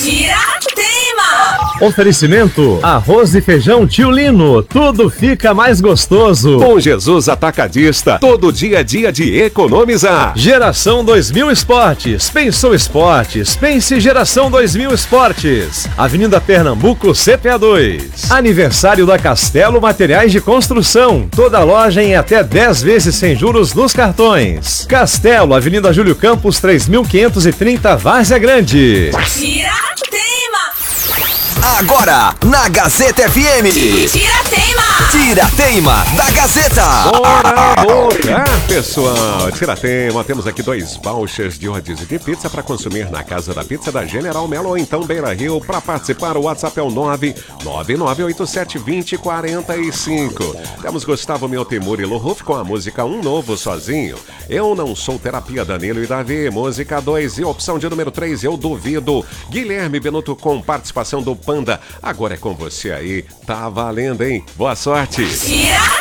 Oferecimento: arroz e feijão Tio Lino, tudo fica mais gostoso. Bom Jesus Atacadista, todo dia é dia de economizar. Geração 2000 Esportes, pensou esportes, pense Geração 2000 Esportes. Avenida Pernambuco, CPA 2. Aniversário da Castelo Materiais de Construção, toda loja em até 10 vezes sem juros nos cartões. Castelo, Avenida Júlio Campos, 3530, Várzea Grande. Agora, na Gazeta FM. Tira-teima da Gazeta. Bora, pessoal. Tira-teima. Temos aqui 2 vouchers de rodízio de pizza para consumir na Casa da Pizza da General Melo ou então Beira Rio. Para participar, o WhatsApp é o 999872045. Temos Gustavo Miltemur e Lohuf com a música Um Novo Sozinho. Eu Não Sou Terapia, Danilo e Davi. Música 2 e opção de número 3, Eu Duvido. Guilherme Benuto com participação do Panda. Agora é com você aí. Tá valendo, hein? Boa sorte.